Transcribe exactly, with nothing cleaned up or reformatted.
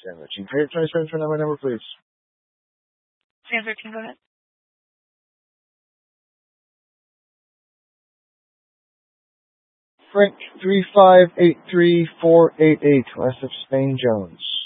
damage. You pay twenty-seven for my number, please. Sam thirteen, go ahead. Frank three five eight three four eight eight, west of Spain Jones.